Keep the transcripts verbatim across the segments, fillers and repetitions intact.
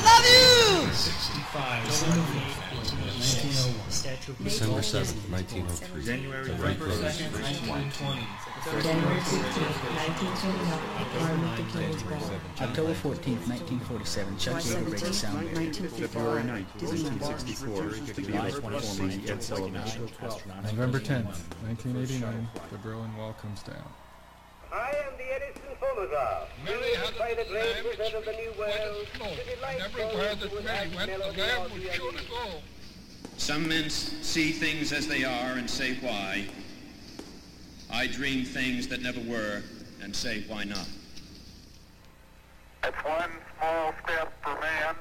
love you! December seventh, nineteen oh three. January second, nineteen twenty. January sixteenth, nineteen twenty-nine, Martin Luther King was born. October fourteenth, nineteen forty-seven, Chuck Yeager breaks the sound barrier. February ninth, nineteen sixty-four, July twenty-fourth, Ed Sullivan. November tenth, nineteen eighty-nine, the Berlin Wall comes down. I am the Edison phonograph. Mary had by the a great time wizard of the New World. and everywhere that Mary went, the lamb was sure to go. Some men see things as they are and say why. I dream things that never were and say why not. It's one small step for man,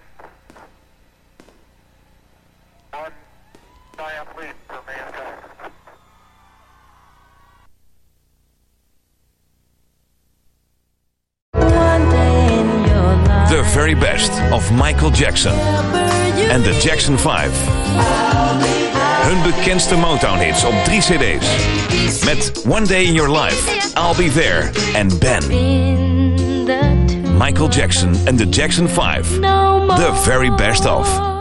one giant leap for mankind. The very best of Michael Jackson en de Jackson vijf. Hun bekendste Motown-hits op drie cd's. Met One Day in Your Life, I'll Be There en Ben. Michael Jackson en de Jackson vijf. The very best of.